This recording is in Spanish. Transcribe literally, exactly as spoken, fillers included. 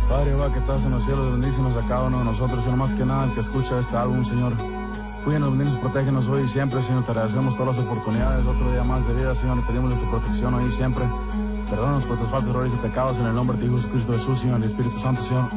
Padre, va que estás en los cielos, bendícenos a cada uno de nosotros, y no más que nada el que escucha este álbum, Señor. Cuídanos, bendícenos, protégenos hoy y siempre, Señor. Te agradecemos todas las oportunidades, otro día más de vida, Señor. Y pedimos de tu protección hoy y siempre. Perdónanos por nuestras faltas, errores y pecados en el nombre de Jesucristo Jesús, Señor, y Espíritu Santo, Señor.